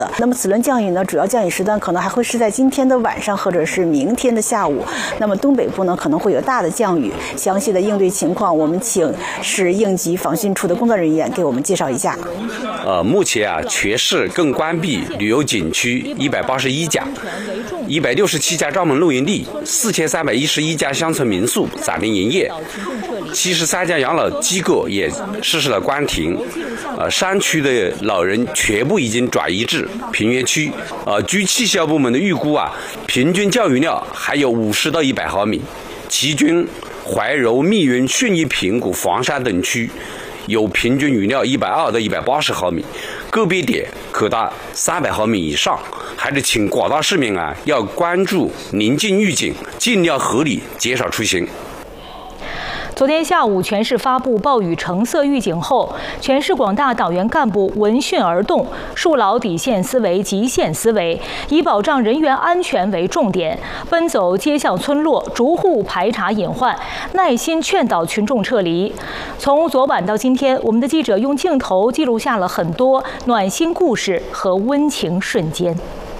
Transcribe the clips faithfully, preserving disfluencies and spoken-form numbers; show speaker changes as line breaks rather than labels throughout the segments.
那么此轮降雨呢，主要降雨时段可能还会是在今天的晚上或者是明天的下午。那么东北部呢可能会有大的降雨，详细的应对情况，我们请市应急防汛处的工作人员给我们介绍一下。
呃，目前啊，全市共关闭旅游景区一百八十一家，一百六十七家专门露营地，四千三百一十一家乡村民宿暂停营业，七十三家养老机构也实施了关停。呃，山区的老人全部已经转移至平原区。呃，据气象部门的预估啊，平均降雨量还有五十到一百毫米。其中，怀柔、密云、顺义、平谷、房山等区有平均雨量一百二到一百八十毫米，个别点可达三百毫米以上。还是请广大市民啊，要关注临近预警，尽量合理减少出行。
昨天下午，全市发布暴雨橙色预警后，全市广大党员干部闻讯而动，树牢底线思维、极限思维，以保障人员安全为重点，奔走街巷村落，逐户排查隐患，耐心劝导群众撤离。从昨晚到今天，我们的记者用镜头记录下了很多暖心故事和温情瞬间。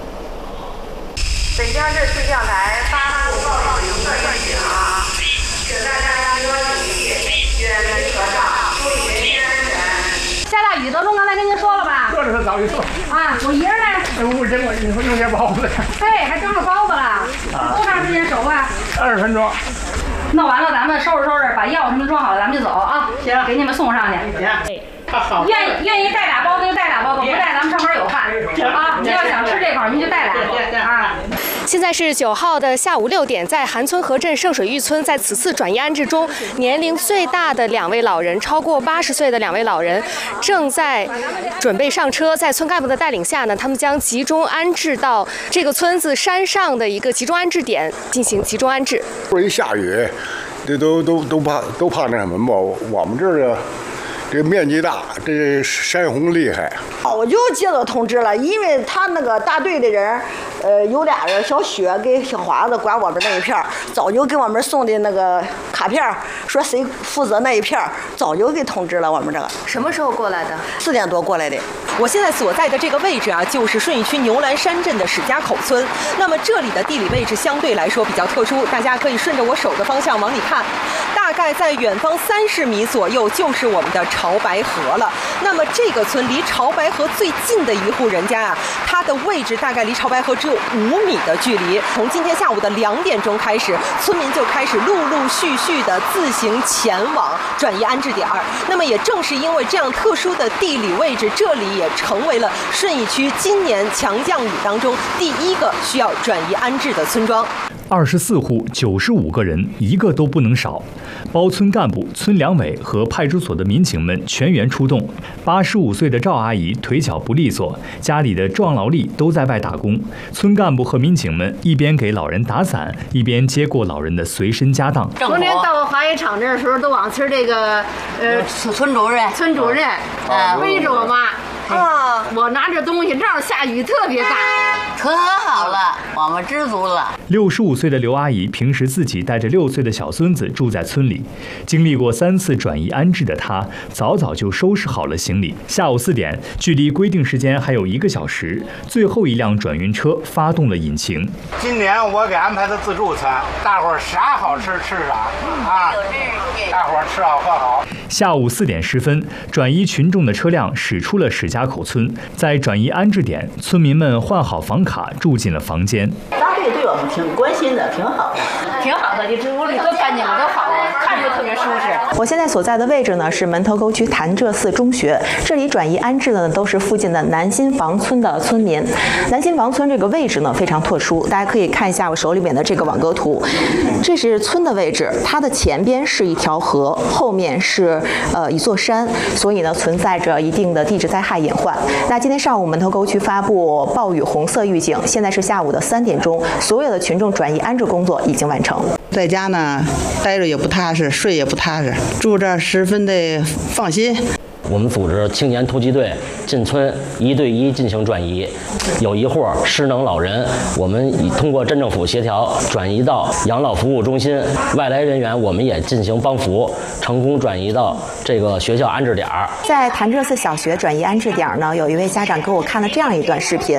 北江市气象台发布暴雨橙色预警啊，请大家多注意，远离河道，注意人身安全。下大雨，德龙刚才跟您说了吧？
说的是早就说。
啊，我爷儿呢？
哎，我这我你说弄点包子。
嘿，还蒸了包子了。啊。多长时间熟啊？
二十分钟。
弄完了，咱们收拾收拾，把药什么装好了，咱们就走啊。行，给你们送上去。
行。好。
愿意愿意带俩包子就带俩包子，不带咱们上班有饭啊。你要想吃这块，您就带俩啊。
现在是九号的下午六点，在韩村河镇圣水峪村，在此次转移安置中，年龄最大的两位老人，超过八十岁的两位老人，正在准备上车。在村干部的带领下呢，他们将集中安置到这个村子山上的一个集中安置点进行集中安置。
一下雨，这都都都怕都怕那什么吧？我们这儿的。这面积大，这山洪厉害。
我就接到通知了，因为他那个大队的人，呃，有俩人，小雪跟小华子管我们那一片，早就给我们送的那个卡片，说谁负责那一片，早就给通知了我们这个。
什么时候过来的？
四点多过来的。
我现在所在的这个位置啊，就是顺义区牛栏山镇的史家口村。那么这里的地理位置相对来说比较特殊，大家可以顺着我手的方向往里看，大概在远方三十米左右就是我们的潮白河了。那么这个村离潮白河最近的一户人家啊，它的位置大概离潮白河只有五米的距离。从今天下午的两点钟开始，村民就开始陆陆续续的自行前往转移安置点儿。那么也正是因为这样特殊的地理位置，这里也成为了顺义区今年强降雨当中第一个需要转移安置的村庄。
二十四户，九十五个人，一个都不能少。包村干部、村两委和派出所的民警们全员出动。八十五岁的赵阿姨腿脚不利索，家里的壮劳力都在外打工。村干部和民警们一边给老人打伞，一边接过老人的随身家当。
昨天到滑雪场这的时候，都往村这个呃
村主任、
村主任呃背着我妈。啊！我拿着东西，正好下雨特别大，
可好了，我们知足了。
六十五岁的刘阿姨平时自己带着六岁的小孙子住在村里，经历过三次转移安置的她，早早就收拾好了行李。下午四点，距离规定时间还有一个小时，最后一辆转运车发动了引擎。
今年我给安排的自助餐，大伙儿啥好吃吃啥啊！大伙儿吃好喝好。
下午四点十分，转移群众的车辆驶出了史家口村，在转移安置点，村民们换好房卡，住进了房间。
大队对我们挺关心的，挺好的，
挺好的。你这屋里多干净，多好啊，看着特别舒适。
我现在所在的位置呢是门头沟区潭柘寺中学，这里转移安置的呢都是附近的南新房村的村民。南新房村这个位置呢非常特殊，大家可以看一下我手里面的这个网格图，这是村的位置，它的前边是一条河，后面是呃一座山，所以呢存在着一定的地质灾害隐患。那今天上午门头沟区发布暴雨红色预警，现在是下午的三点钟，所有的群众转移安置工作已经完成。
在家呢待着也不踏实，睡也不踏实，住这儿十分的放心。
我们组织青年突击队进村一对一进行转移，有一户失能老人，我们已通过镇政府协调转移到养老服务中心，外来人员我们也进行帮扶，成功转移到这个学校安置点。
在潭柘寺小学转移安置点呢，有一位家长给我看了这样一段视频，